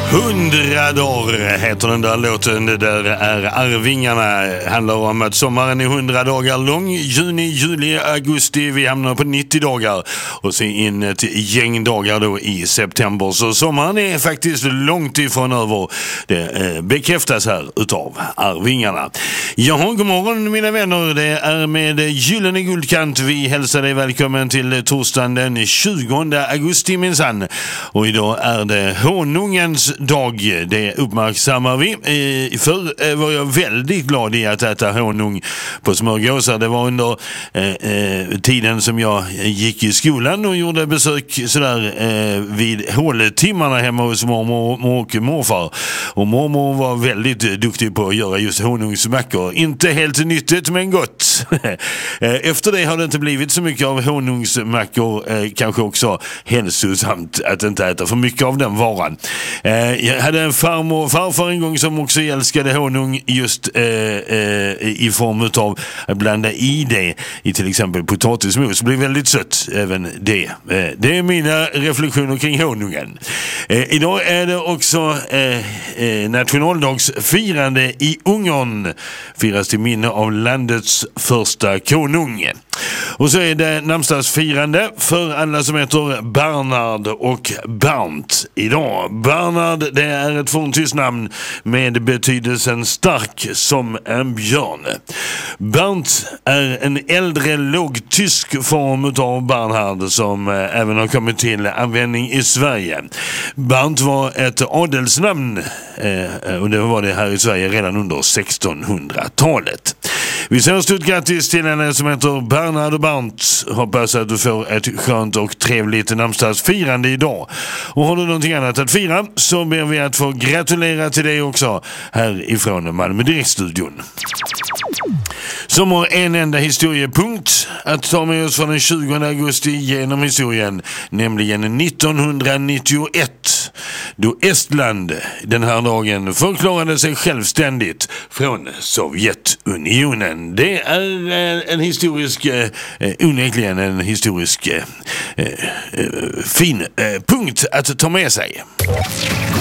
100 dagar heter den där låten. Det där är Arvingarna. Handlar om att sommaren är 100 dagar lång. Juni, juli, augusti. Vi hamnar på 90 dagar. Och så in ett gäng dagar då i september. Så sommaren är faktiskt långt ifrån över. Det bekräftas här utav Arvingarna. Jaha, god morgon mina vänner. Det är med gyllene guldkant. Vi hälsar dig välkommen till torsdagen den 20 augusti minsann. Och idag är det honungens dag. Det uppmärksammar vi. Förr var jag väldigt glad i att äta honung på smörgåsar. Det var under tiden som jag gick i skolan och gjorde besök sådär vid håltimmarna hemma hos mormor och morfar. Och mormor var väldigt duktig på att göra just honungsmackor. Inte helt nyttigt men gott. Efter det har det inte blivit så mycket av honungsmackor. Kanske också hälsosamt att inte äta för mycket av den varan. Jag hade en farmor och farfar en gång som också älskade honung just i form av att blanda i det i till exempel potatismos. Det blir väldigt sött även det. Det är mina reflektioner kring honungen. Idag är det också nationaldagsfirande i Ungern. Firas till minne av landets första konung. Och så är det namnsdagsfirande för alla som heter Bernhard och Bernt idag. Bernhard, det är ett forntyskt namn med betydelsen stark som en björn. Bernt är en äldre lågtysk form av Bernhard som även har kommit till användning i Sverige. Bernt var ett adelsnamn och det var det här i Sverige redan under 1600-talet. Vi säger stort grattis till en som heter Bernhard och Bernt. Hoppas att du får ett skönt och trevligt namnsdagsfirande idag. Och har du någonting annat att fira så ber vi att få gratulera till dig också här ifrån Malmö Direktstudion. Som har en enda historiepunkt att ta med oss från den 20 augusti genom historien, nämligen 1991, då Estland den här dagen förklarade sig självständigt från Sovjetunionen. Det är en historisk, onekligen en historisk fin punkt att ta med sig.